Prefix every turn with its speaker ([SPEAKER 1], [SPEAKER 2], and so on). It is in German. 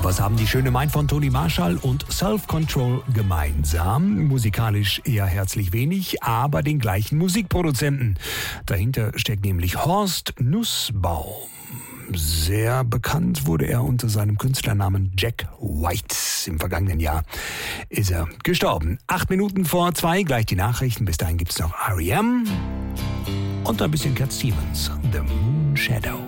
[SPEAKER 1] Was haben die schöne Mind von Toni Marshall und Self-Control gemeinsam? Musikalisch eher herzlich wenig, aber den gleichen Musikproduzenten. Dahinter steckt nämlich Horst Nussbaum. Sehr bekannt wurde er unter seinem Künstlernamen Jack White. Im vergangenen Jahr ist er gestorben. 2:08, gleich die Nachrichten. Bis dahin gibt's noch R.E.M. und ein bisschen Cat Stevens, The Moon Shadow.